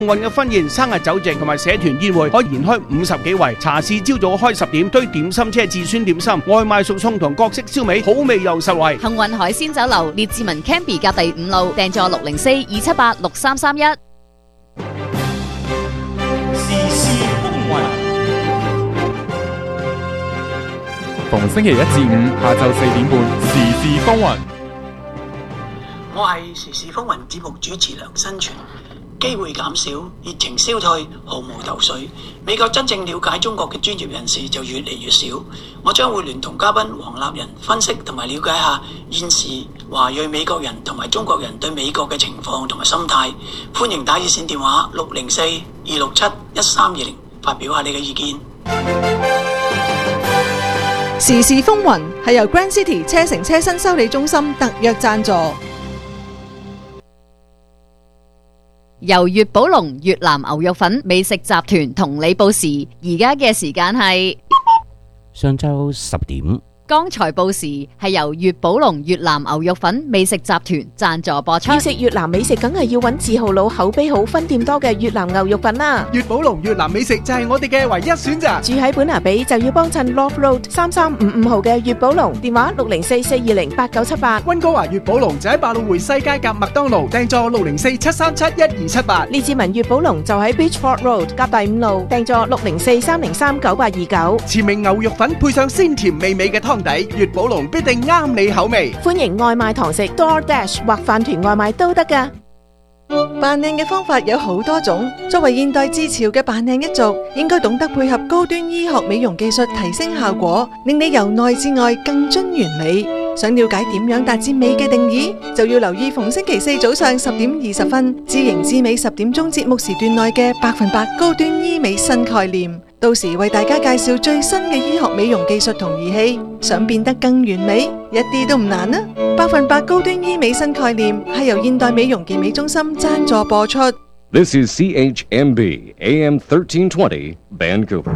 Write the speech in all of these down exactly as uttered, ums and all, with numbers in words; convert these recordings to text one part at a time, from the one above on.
運嘅婚宴、生日酒席同埋社團宴會可延開五十幾圍。茶市朝早開十點，堆點心車自選點心，外賣熟餸同各式燒味，好味又實惠。 幸運海鮮酒樓列治文 Campy 隔第五路，訂座六零四二七八六三三一。 時事風雲， 逢星期一至五下晝四點半，時事風雲。 我係時事風雲節目主持梁新全。機會減少，熱情消退，毫無頭緒。美國真正了解中國嘅專業人士就越嚟越少。我將會聯同嘉賓黃立仁分析同埋了解下現時華裔美國人同埋中國人對美國嘅情況同埋心態。歡迎打熱線電話六零四二六七一三二零發表下你嘅意見。 時事風雲係由 Grand City 車城車身修理中心特約贊助。 由粵寶龍越南牛肉粉美食集團同你報時，而家嘅時間係上晝十點。 剛才報時係由粵寶龍越南牛肉粉美食集團贊助播出。 要食越南美食，梗係要揾字號老、口碑好、分店多嘅越南牛肉粉啦。 粵寶龍越南美食就係我哋嘅唯一選擇。 住喺本拿比就要幫襯 Love Road 三三五五號嘅粵寶龍，電話六零四四二零八九七八。 溫哥華粵寶龍就喺百老匯西街夾麥當勞，訂座六零四七三七一二七八。 列治文粵寶龍就喺 Beachford Road 夾第五路，訂座六零四三零三九八二九。 前名牛肉粉配上鮮甜美味嘅湯底，粵寶龍必定啱你口味。 歡迎外賣堂食 DoorDash 或飯團外賣都得㗎。 扮靚嘅方法有好多種，作為現代自潮嘅扮靚一族，應該懂得配合高端醫學美容技術提升效果，令你由內至外更臻完美。想了解點樣達至美嘅定義，就要留意逢星期四早上十點二十分，知型知美十點鐘節目時段內嘅百分百高端醫美新概念。到時為大家介紹最新嘅醫學美容技術同儀器，想變得更完美，一啲都唔難啊！百分百高端醫美新概念係由現代美容健美中心贊助播出。 This is C H M B A M thirteen twenty Vancouver。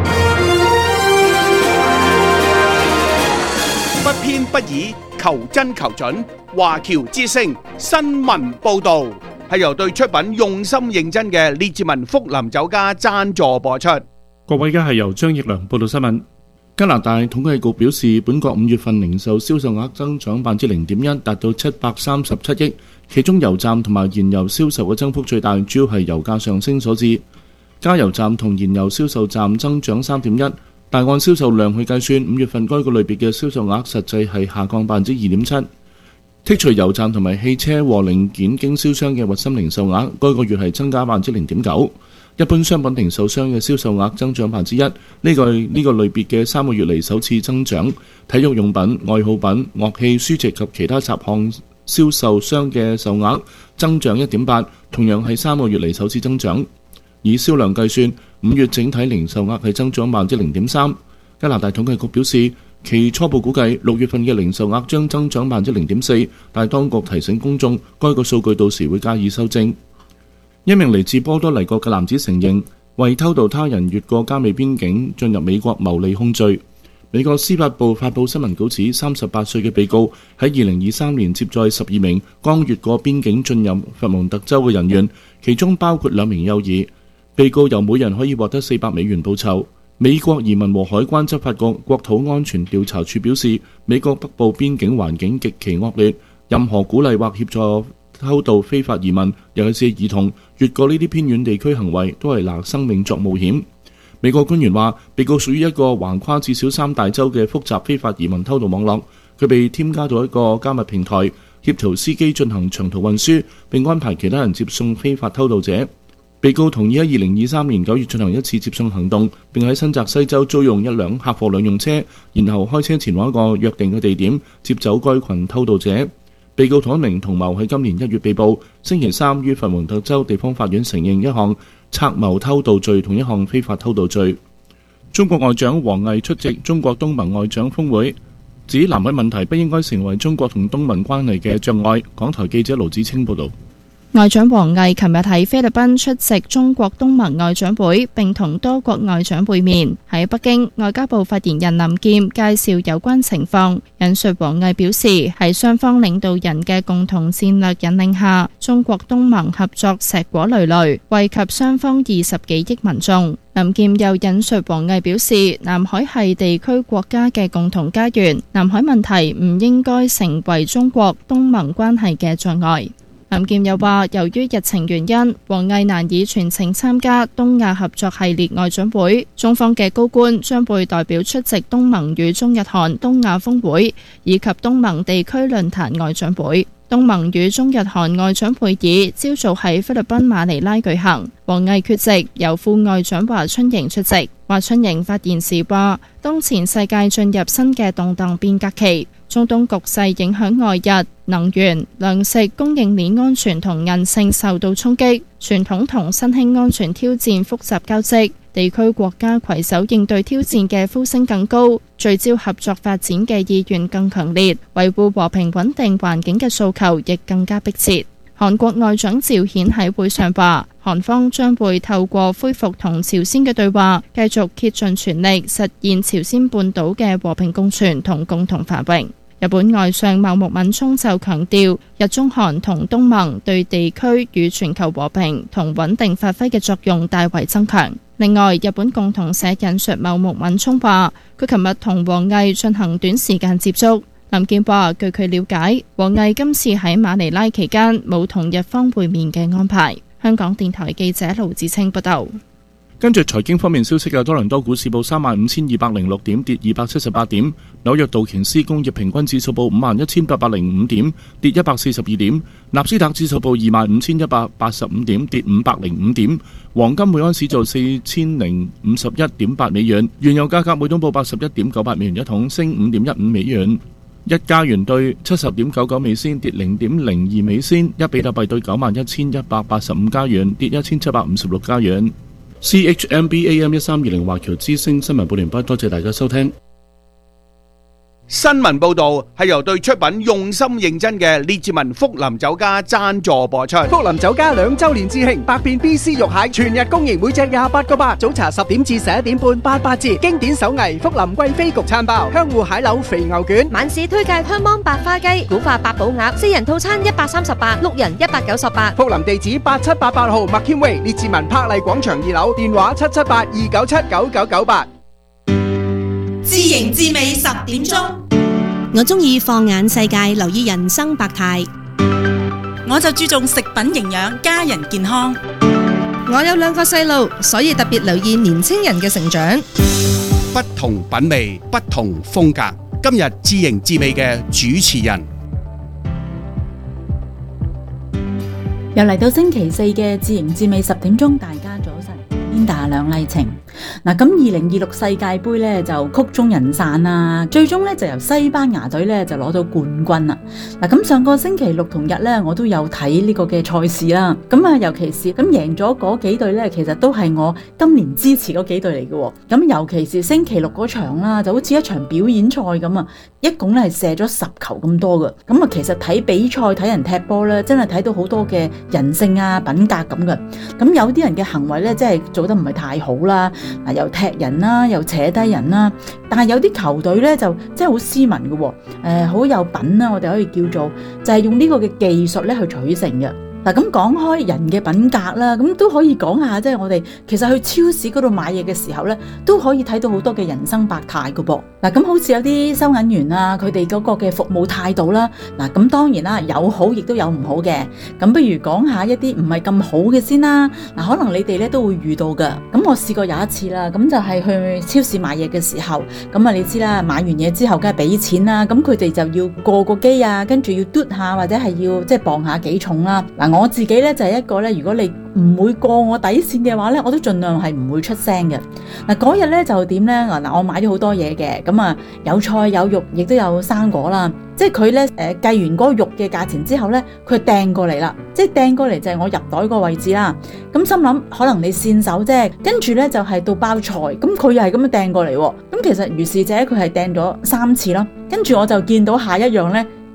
不偏不倚，求真求準。華僑之聲新聞報導係由對出品用心認真嘅列治文福林酒家贊助播出。 各位，而家係由張奕良報道新聞。加拿大統計局表示，本國五月份零售銷售額增長百分之零點一，達到七百三十七億。其中油站同埋燃油銷售嘅增幅最大，主要係油價上升所致。加油站同燃油銷售站增長三點一，但按銷售量去計算，五月份該個類別嘅銷售額實際係下降百分之二點七。剔除油站同埋汽車和零件經銷商嘅核心零售額，該個月係增加百分之零點九。一般商品零售商嘅銷售額增長百分之一，呢、這個呢、這個類別嘅三個月嚟首次增長。體育用品、愛好品、樂器、書籍及其他雜項銷售商嘅售額增長一點八，同樣係三個月嚟首次增長。以銷量計算，五月整體零售額係增長百分之零點三。加拿大統計局表示，其初步估計六月份嘅零售額將增長百分之零點四，但係當局提醒公眾，該個數據到時會加以修正。一名嚟自波多黎各嘅男子承認為偷渡他人越過加美邊境進入美國謀利控罪。美國司法部發布新聞稿指，三十八歲嘅被告喺二零二三年接載十二名剛越過邊境進入佛蒙特州嘅人員，其中包括兩名幼兒。被告由每人可以獲得四百美元報酬。美國移民和海關執法局國土安全調查處表示，美國北部邊境環境極其惡劣，任何鼓勵或協助偷渡非法移民，尤其是兒童越過呢啲偏遠地區行為，都係拿生命作冒險。美國官員話，被告屬於一個橫跨至少三大洲嘅複雜非法移民偷渡網絡，佢被添加到一個加密平台，協調司機進行長途運輸，並安排其他人接送非法偷渡者。被告同意喺二零二三年九月進行一次接送行動，並喺新澤西州租用一輛客貨兩用車，然後開車前往一個約定嘅地點接走該群偷渡者。被告同一名同謀喺今年一月被捕，星期三於佛蒙特州地方法院承認一項策謀偷渡罪同一項非法偷渡罪。中國外長王毅出席中國東盟外長峰會，指南海問題不應該成為中國同東盟關係嘅障礙。港台記者盧子清報導。 外長王毅琴日喺菲律賓出席中國東盟外長會，並同多國外長會面。喺北京，外交部發言人林劍介紹有關情況，引述王毅表示，喺雙方領導人嘅共同戰略引領下，中國東盟合作碩果累累，惠及雙方二十幾億民眾。林劍又引述王毅表示，南海係地區國家嘅共同家園，南海問題唔應該成為中國東盟關係嘅障礙。林劍又話，由於日程原因，王毅難以全程參加東亞合作系列外長會，中方嘅高官將會代表出席東盟與中日韓東亞峰會以及東盟地區論壇外長會。東盟與中日韓外長會議朝早喺菲律賓馬尼拉舉行，王毅缺席，由副外長華春瑩出席。華春瑩發言時話，當前世界進入新嘅動盪變革期，中東局勢影響外日、能源、糧食供應鏈安全同韌性受到衝擊，傳統同新興安全挑戰複雜交織，地區國家攜手應對挑戰嘅呼聲更高，聚焦合作發展嘅意願更強烈，維護和平穩定環境嘅訴求亦更加迫切。韓國外長趙顯喺會上話，韓方將會透過恢復同朝鮮嘅對話，繼續竭盡全力實現朝鮮半島嘅和平共存同共同繁榮。日本外相茂木敏充就強調，日中韓同東盟對地區與全球和平同穩定發揮嘅作用大為增強。另外，日本共同社引述茂木敏充話，佢琴日同王毅進行短時間接觸。林劍話，據佢了解，王毅今次喺馬尼拉期間冇同日方會面嘅安排。香港電台記者盧子清報道。 跟住財經方面消息嘅，多倫多股市報三萬五千二百零六點，跌二百七十八點；紐約道瓊斯工業平均指數報五萬一千八百零五點，跌一百四十二點；納斯達指數報二萬五千一百八十五點，跌五百零五點；黃金每安士做四千零五十一點八美元；原油價格每桶報八十一點九八美元一桶，升五點一五美元。一加元兌七十點九九美仙，跌零點零二美仙；一比特幣兌九萬一千一百八十五加元，跌一千七百五十六加元。C H M B A M 一三二零華僑之聲新聞報完畢，多謝大家收聽。 新聞報道係由對出品用心認真嘅列治文福林酒家贊助播出。 福林酒家兩周年致慶，百變 B C 肉蟹全日供應，每隻廿八個八。早茶十點至十一點半，八八折。經典手藝福林貴妃焗餐包、香芋蟹柳肥牛卷。 晚市推介香芒白花雞、古法八寶鴨，四人套餐一百三十八，六人一百九十八。 福林地址八七八八號麥謙威列治文柏麗廣場二樓，電話七七八二九七九九九八。 知型知味十點鐘，我中意放眼世界，留意人生百態。 我就注重食品營養，家人健康。 我有兩個細路，所以特別留意年青人嘅成長。 不同品味，不同風格。今日知型知味嘅主持人， 又嚟到星期四嘅知型知味十點鐘，大家早晨。Linda 梁麗晴。嗱，咁二零二六世界盃咧就曲終人散啦，最終咧就由西班牙隊咧就攞到冠軍啦。嗱，咁上個星期六同日咧我都有睇呢個嘅賽事啦。咁啊，尤其是咁贏咗嗰幾隊咧，其實都係我今年支持嗰幾隊嚟嘅。咁尤其是星期六嗰場啦，就好似一場表演賽咁啊，一共咧係射咗十球咁多嘅。咁啊，其實睇比賽睇人踢波咧，真係睇到好多嘅人性啊、品格咁嘅。咁有啲人嘅行為咧，真係做得唔係太好啦。嗱，又踢人啦，又扯低人啦，但係有啲球隊咧就真係好斯文嘅，誒、呃，好有品啦，我哋可以叫做就係、是、用呢個嘅技術咧去取勝嘅。嗱，咁講開人嘅品格啦，咁都可以講下，即係我哋其實去超市嗰度買嘢嘅時候咧，都可以睇到好多嘅人生百態嘅噃。嗱，咁好似有啲收銀員啊，佢哋嗰個嘅服務態度啦，嗱，咁當然啦，有好亦都有唔好嘅。咁不如講下一啲唔係咁好嘅先啦。嗱，可能你哋咧都會遇到㗎。咁我試過有一次啦，咁就係去超市買嘢嘅時候，咁啊你知啦，買完嘢之後梗係俾錢啦，咁佢哋就要過個機啊，跟住要嘟下或者係要即係磅下幾重啦。嗱，我自己咧就係一個咧，如果你唔會過我底線嘅話咧，我都盡量係唔會出聲嘅。嗱，嗰日咧就點咧？嗱，我買咗好多嘢嘅，咁啊有菜有肉，亦都有生果啦。即係佢咧誒計完嗰個肉嘅價錢之後咧，佢掟過嚟啦。即係掟過嚟就係我入袋個位置啦。咁心諗可能你線手啫，跟住咧就係到包菜，咁佢又係咁樣掟過嚟。咁其實如是者佢係掟咗三次咯。跟住我就見到下一樣咧。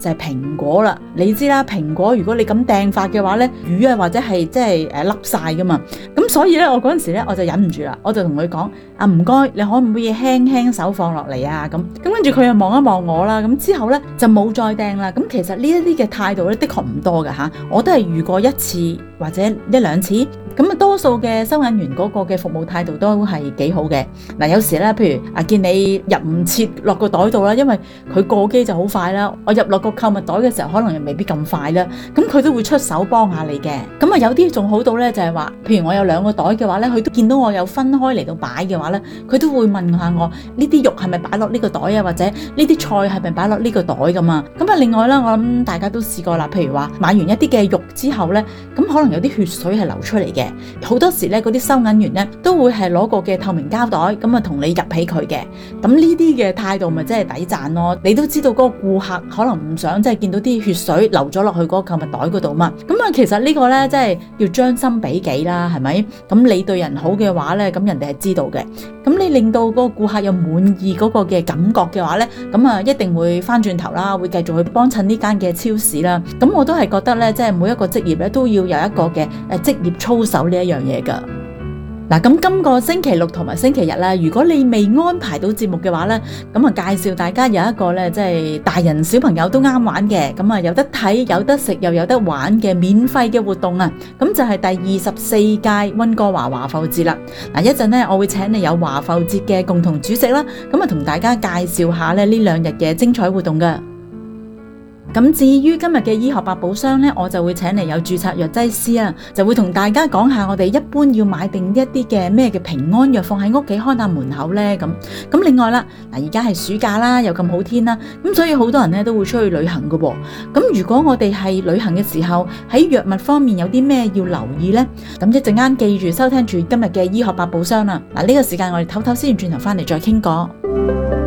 就係蘋果啦。你知啦，蘋果如果你咁掟法嘅話咧，魚啊或者係即係誒凹晒噶嘛。咁所以咧，我嗰陣時咧我就忍唔住啦，我就同佢講：啊唔該，你可唔可以輕輕手放落嚟啊？咁咁跟住佢又望一望我啦。咁之後咧就冇再掟啦。咁其實呢一啲嘅態度咧，的確唔多㗎吓，我都係遇過一次或者一兩次。咁啊，多數嘅收銀員嗰個嘅服務態度都係幾好嘅。嗱，有時咧，譬如啊，見你入唔切落個袋度啦，因為佢過機就好快啦。我入落個購物袋嘅時候，可能又未必咁快啦。咁佢都會出手幫下你嘅。咁啊，有啲仲好到咧，就係話，譬如我有兩個袋嘅話咧，佢都見到我有分開嚟到擺嘅話咧，佢都會問下我呢啲肉係咪擺落呢個袋啊，或者呢啲菜係咪擺落呢個袋咁啊？咁啊，另外啦，我諗大家都試過啦，譬如話買完一啲嘅肉之後咧，咁可能有啲血水係流出嚟嘅。好多時咧，嗰啲收銀員咧都會係攞個嘅透明膠袋，咁啊同你入起佢嘅。咁呢啲嘅態度咪真係抵讚咯。你都知道嗰個顧客可能唔想即係見到啲血水流咗落去嗰個購物袋嗰度嘛。咁啊，其實呢個咧即係要將心比己啦，係咪？咁你對人好嘅話咧，咁人哋係知道嘅。咁你令到嗰個顧客有滿意嗰個嘅感覺嘅話咧，咁啊一定會翻轉頭啦，會繼續去幫襯呢間嘅超市啦。咁我都係覺得咧，即係每一個職業咧都要有一個嘅誒職業操守呢一樣嘢噶。嗱，咁今個星期六同埋星期日啦，如果你未安排到節目嘅話咧，咁啊介紹大家有一個咧，即係大人小朋友都啱玩嘅，咁啊有得睇、有得食又有得玩嘅免費嘅活動啊，咁就係第二十四屆溫哥華華埠節啦。嗱，一陣咧我會請你有華埠節嘅共同主席啦，咁啊同大家介紹下咧呢兩日嘅精彩活動噶。咁至於今日嘅醫學百寶箱呢，我就會請嚟有註冊藥劑師啊，就會同大家講下我哋一般要買定一啲嘅咩嘅平安藥放喺屋企開下門口呢。咁咁另外啦，嗱而家係暑假啦，又咁好天啦，咁所以好多人呢都會出去旅行噶喎。咁如果我哋係旅行嘅時候喺藥物方面有啲咩要留意呢？咁一陣間記住收聽住今日嘅醫學百寶箱啦。嗱，呢個時間我哋唞唞先，轉頭翻嚟再傾過。